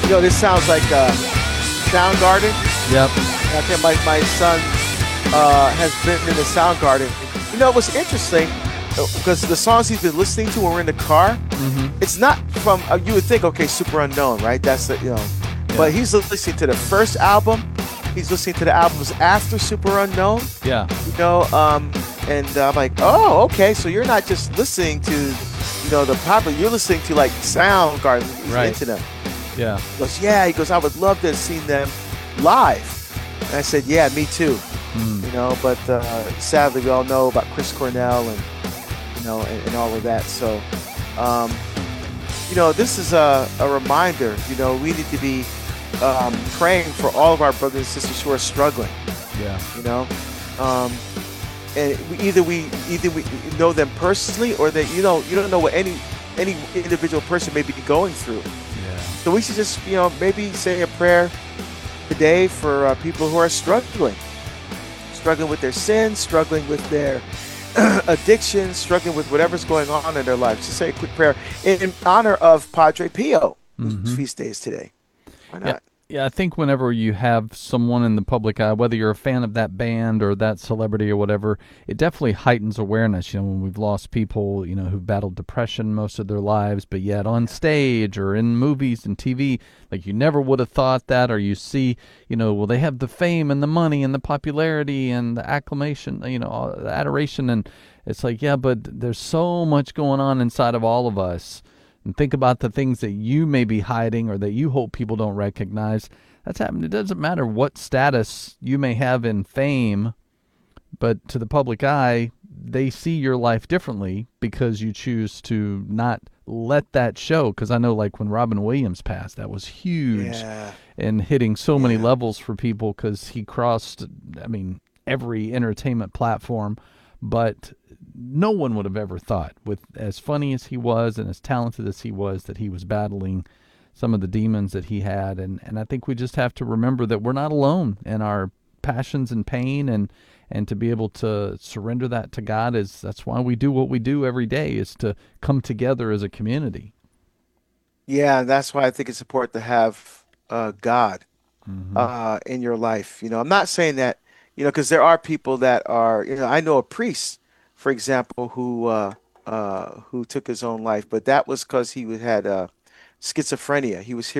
this sounds like Soundgarden. Yep. I think my son has been in the Soundgarden. What's interesting, because the songs he's been listening to when we're in the car, it's not from, you would think, okay, Super Unknown, right? That's but he's listening to the first album. He's listening to the albums after Super Unknown. Yeah. And I'm like, oh, okay, so you're not just listening to, the popular, you're listening to like Soundgarden. He's into them. Yeah. He goes, I would love to have seen them live. And I said, yeah, me too. But sadly, we all know about Chris Cornell and and all of that. So, this is a reminder. We need to be praying for all of our brothers and sisters who are struggling. Yeah. And either we know them personally, or that you don't know what any individual person may be going through. Yeah. So we should just maybe say a prayer today for people who are struggling with their sins, struggling with their addiction, struggling with whatever's going on in their lives. Just say a quick prayer in honor of Padre Pio, whose feast day is today. Why not? Yeah, I think whenever you have someone in the public eye, whether you're a fan of that band or that celebrity or whatever, it definitely heightens awareness. When we've lost people, who've battled depression most of their lives, but yet on stage or in movies and TV, like you never would have thought that, or you see, well, they have the fame and the money and the popularity and the acclamation, the adoration, and it's like, yeah, but there's so much going on inside of all of us. And think about the things that you may be hiding or that you hope people don't recognize. That's happening. It doesn't matter what status you may have in fame, but to the public eye, they see your life differently because you choose to not let that show. Because I know, like when Robin Williams passed, that was huge and hitting so many levels for people because he crossed, every entertainment platform. But no one would have ever thought, with as funny as he was and as talented as he was, that he was battling some of the demons that he had. And I think we just have to remember that we're not alone in our passions and pain, and to be able to surrender that to God. That's why we do what we do every day, is to come together as a community. Yeah, that's why I think it's important to have God in your life. I'm not saying that, because there are people that are, I know a priest, for example, who took his own life, but that was because he had schizophrenia. He was